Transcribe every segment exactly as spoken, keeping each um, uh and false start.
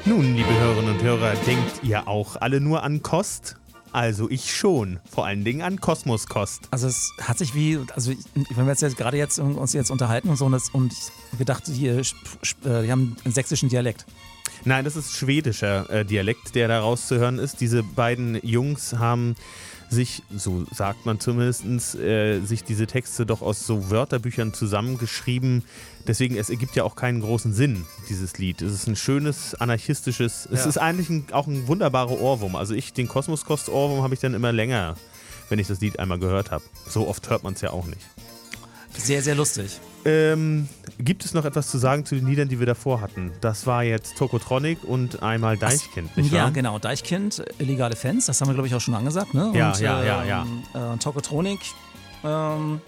Nun, liebe Hörerinnen und Hörer, denkt ihr auch alle nur an Kost? Also ich schon. Vor allen Dingen an Kosmoskost. Also es hat sich wie, also ich, wenn wir jetzt, jetzt gerade jetzt uns jetzt unterhalten und so und, das, und ich gedacht, die, die haben einen sächsischen Dialekt. Nein, das ist schwedischer äh, Dialekt, der da rauszuhören ist. Diese beiden Jungs haben sich, so sagt man zumindest, äh, sich diese Texte doch aus so Wörterbüchern zusammengeschrieben. Deswegen, es ergibt ja auch keinen großen Sinn, dieses Lied. Es ist ein schönes, anarchistisches, ja. Es ist eigentlich ein, auch ein wunderbarer Ohrwurm. Also ich, den Kosmoskost-Ohrwurm habe ich dann immer länger, wenn ich das Lied einmal gehört habe. So oft hört man es ja auch nicht. Sehr, sehr lustig. Ähm, gibt es noch etwas zu sagen zu den Liedern, die wir davor hatten? Das war jetzt Tokotronic und einmal Deichkind, nicht wahr? Ja, genau. Deichkind, illegale Fans, das haben wir, glaube ich, auch schon angesagt. Ne? Ja, und, ja, ja, ähm, ja. Äh, Tokotronic, ähm,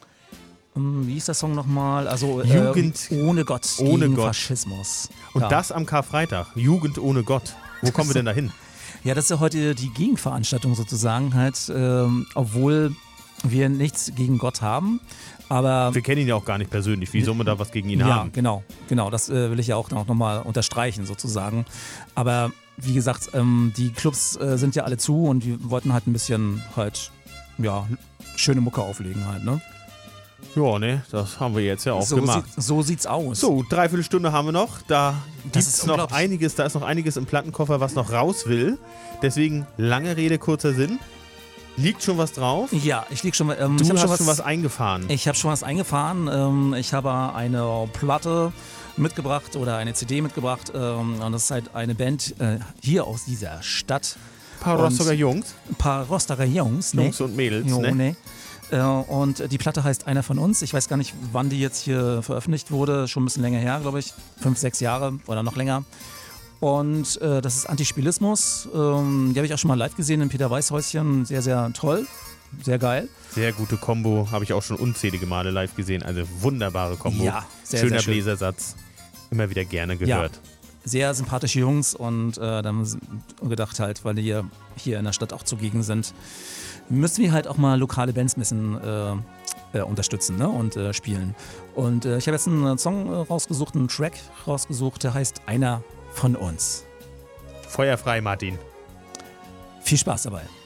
wie hieß der Song nochmal? Also, äh, Jugend ohne Gott, ohne gegen Gott. Faschismus. Und ja. das am Karfreitag. Jugend ohne Gott. Wo kommen wir denn da hin? Ja, das ist ja heute die Gegenveranstaltung sozusagen halt, ähm, obwohl wir nichts gegen Gott haben. Aber wir kennen ihn ja auch gar nicht persönlich. Wie soll man da was gegen ihn ja, haben? Ja, genau. Genau, das äh, will ich ja auch noch, noch mal unterstreichen sozusagen. Aber wie gesagt, ähm, die Clubs äh, sind ja alle zu und wir wollten halt ein bisschen halt, ja, schöne Mucke auflegen halt, ne? Ja, ne, das haben wir jetzt ja auch so gemacht. Sieht, so sieht's aus. So, dreiviertel Stunde haben wir noch. Da Das gibt's ist noch einiges, da ist noch einiges im Plattenkoffer, was noch raus will. Deswegen lange Rede, kurzer Sinn. Liegt schon was drauf? Ja, ich lieg schon mal. Ähm, du ich hast schon was, schon was eingefahren. Ich habe schon was eingefahren. Ähm, ich habe eine Platte mitgebracht oder eine C D mitgebracht. Ähm, und das ist halt eine Band äh, hier aus dieser Stadt. Ein paar Rostocker Jungs. Ein paar Rostocker Jungs. Jungs ne? und Mädels, jo, ne? ne? Äh, und die Platte heißt Einer von uns. Ich weiß gar nicht, wann die jetzt hier veröffentlicht wurde. Schon ein bisschen länger her, glaube ich. Fünf, sechs Jahre oder noch länger. Und äh, das ist Antispielismus. Ähm, die habe ich auch schon mal live gesehen im Peter Weiß Häuschen. Sehr, sehr toll. Sehr geil. Sehr gute Kombo. Habe ich auch schon unzählige Male live gesehen. Also wunderbare Kombo. Ja, sehr, Schöner sehr schön. Bläsersatz. Immer wieder gerne gehört. Ja, sehr sympathische Jungs und äh, da haben wir gedacht halt, weil die hier, hier in der Stadt auch zugegen sind, müssen wir halt auch mal lokale Bands ein bisschen äh, äh, unterstützen, ne? Und äh, spielen. Und äh, ich habe jetzt einen Song rausgesucht, einen Track rausgesucht, der heißt Einer von uns. Feuerfrei, Martin. Viel Spaß dabei.